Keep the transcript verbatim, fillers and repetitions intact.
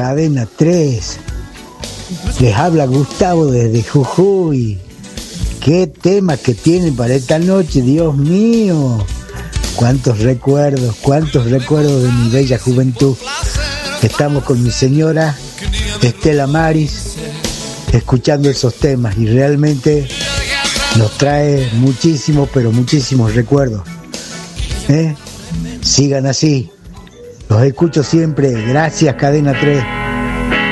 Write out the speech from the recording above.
Cadena tres. Les habla Gustavo desde Jujuy. Qué temas que tienen para esta noche, Dios mío. Cuántos recuerdos, cuántos recuerdos de mi bella juventud. Estamos con mi señora Estela Maris escuchando esos temas y realmente nos trae muchísimos, pero muchísimos recuerdos. ¿Eh? Sigan así. Los escucho siempre. Gracias, Cadena tres.